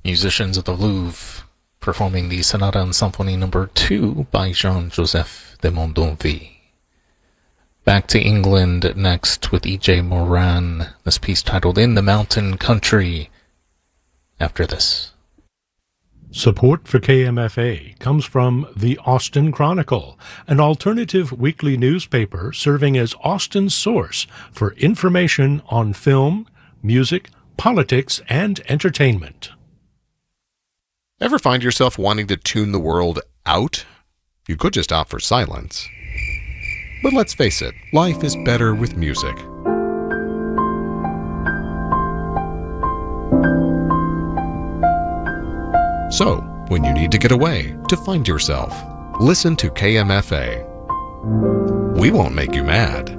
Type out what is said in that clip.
musicians of the Louvre performing the Sonata and Symphony No. 2 by Jean-Joseph de Mondonville. Back to England next with E.J. Moran, this piece titled In the Mountain Country, after this. Support for KMFA comes from the Austin Chronicle, an alternative weekly newspaper serving as Austin's source for information on film, music, politics, and entertainment. Ever find yourself wanting to tune the world out? You could just opt for silence. But let's face it, life is better with music. So, when you need to get away, to find yourself, listen to KMFA. We won't make you mad.